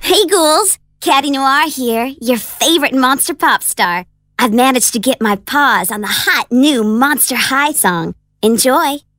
Hey, ghouls! Caddy Noir here, your favorite monster pop star. I've managed to get my paws on the hot new Monster High song. Enjoy!